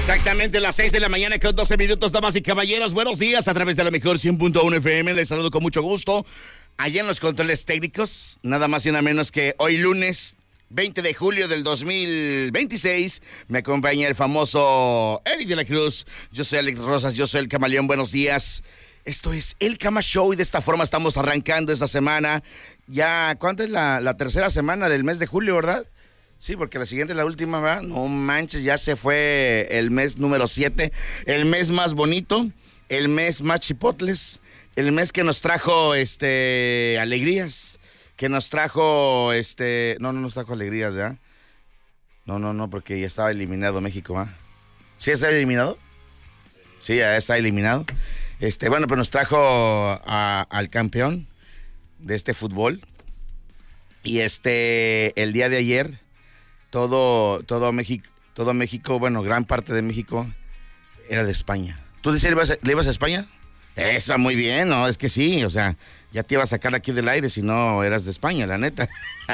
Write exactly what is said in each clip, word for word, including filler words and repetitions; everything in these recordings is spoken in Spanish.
Exactamente las seis de la mañana con doce minutos, damas y caballeros. Buenos días a través de la mejor cien punto uno F M. Les saludo con mucho gusto. Allá en los controles técnicos, nada más y nada menos que hoy lunes veinte de julio del dos mil veintiséis, me acompaña el famoso Eric de la Cruz. Yo soy Alex Rosas, yo soy el Camaleón. Buenos días. Esto es El Cama Show y de esta forma estamos arrancando esta semana. Ya, ¿cuánto es la, la tercera semana del mes de julio, verdad? Sí, porque la siguiente es la última, ¿verdad? No manches, ya se fue el mes número siete, el mes más bonito, el mes más chipotles, el mes que nos trajo este alegrías, que nos trajo este, no, no nos trajo alegrías, ¿verdad? No, no, no, porque ya estaba eliminado México, ¿verdad? ¿Sí está eliminado? Sí, ya está eliminado. Este, bueno, pues nos trajo a, al campeón de este fútbol. Y este, el día de ayer, todo, todo México, todo México, bueno, gran parte de México era de España. ¿Tú le ibas a, le ibas a España? Eso, muy bien, ¿no? Es que sí, o sea, ya te iba a sacar aquí del aire si no eras de España, la neta.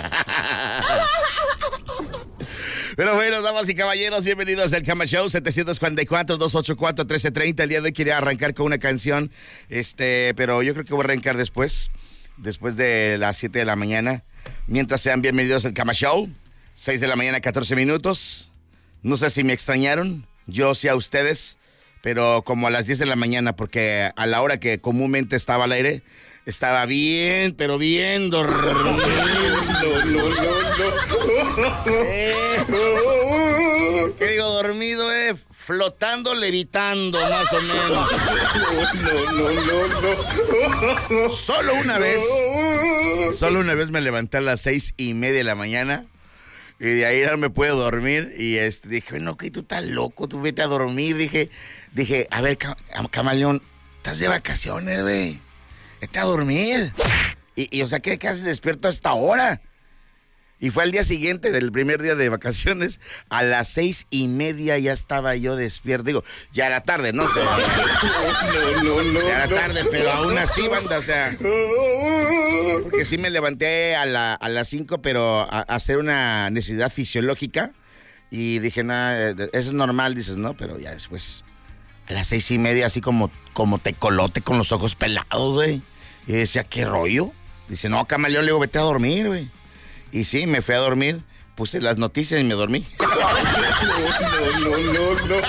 Pero bueno, damas y caballeros, bienvenidos al Cama Show, setecientos cuarenta y cuatro, doscientos ochenta y cuatro, trece treinta. El día de hoy quería arrancar con una canción, este, pero yo creo que voy a arrancar después, después de las siete de la mañana. Mientras sean bienvenidos al Cama Show, seis de la mañana, catorce minutos. No sé si me extrañaron, yo sí a ustedes, pero como a las diez de la mañana, porque a la hora que comúnmente estaba al aire, estaba bien, pero bien dormido. No, no, no, no. Eh, ¿Qué digo? Dormido, eh. Flotando, levitando, más o menos. No, no, no, no. Solo una vez, solo una vez me levanté a las seis y media de la mañana. Y de ahí no me puedo dormir. Y este, dije, no, que tú estás loco, tú vete a dormir. Dije, dije, a ver, Camaleón, estás de vacaciones, güey. Vete a dormir. Y, y o sea, ¿qué, qué haces despierto hasta ahora? Y fue al día siguiente del primer día de vacaciones, a las seis y media ya estaba yo despierto. Digo, ya era tarde, ¿no? O sea, no, no, no, ya era tarde, pero aún así, banda, o sea, porque sí me levanté a, la, a las cinco, pero a, a hacer una necesidad fisiológica. Y dije, nada, eso es normal, dices, ¿no? Pero ya después, a las seis y media, así como, como tecolote con los ojos pelados, güey. Y decía, ¿qué rollo? Dice, no, Camaleón, le digo, vete a dormir, güey. Y sí, me fui a dormir, puse las noticias y me dormí. No, no, no, no.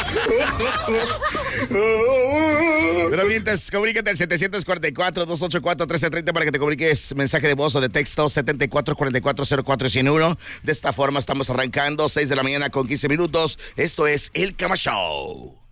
Pero mientras, comunícate al setecientos cuarenta y cuatro, doscientos ochenta y cuatro, trece treinta para que te comuniques mensaje de voz o de texto setenta y cuatro cuarenta y cuatro cero cuatro cien uno. De esta forma estamos arrancando, seis de la mañana con quince minutos. Esto es El Cama Show.